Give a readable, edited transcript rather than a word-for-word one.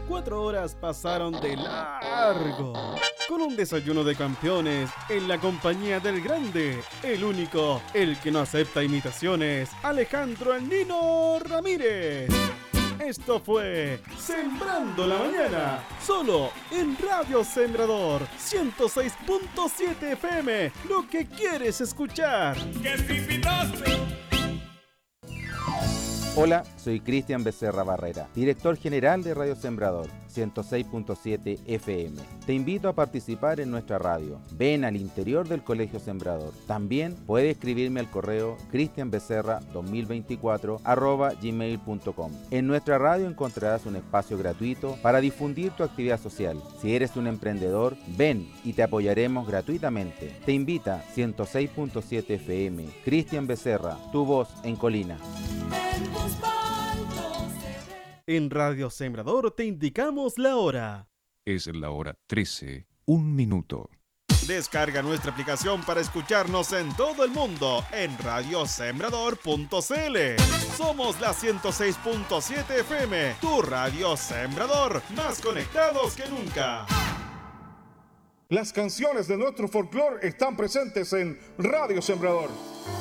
4 horas pasaron de largo, con un desayuno de campeones en la compañía del grande, el único, el que no acepta imitaciones, Alejandro El Nino Ramírez. Esto fue Sembrando la Mañana, solo en Radio Sembrador 106.7 FM, lo que quieres escuchar. Hola, soy Cristian Becerra Barrera, director general de Radio Sembrador 106.7 FM. Te invito a participar en nuestra radio. Ven al interior del Colegio Sembrador. También puedes escribirme al correo cristianbecerra2024@gmail.com. En nuestra radio encontrarás un espacio gratuito para difundir tu actividad social. Si eres un emprendedor, ven y te apoyaremos gratuitamente. Te invita 106.7 FM. Cristian Becerra, tu voz en Colina. En Radio Sembrador te indicamos la hora. Es la hora 13, 1 minuto. Descarga nuestra aplicación para escucharnos en todo el mundo en radiosembrador.cl. Somos la 106.7 FM, tu Radio Sembrador, más conectados que nunca. Las canciones de nuestro folclore están presentes en Radio Sembrador.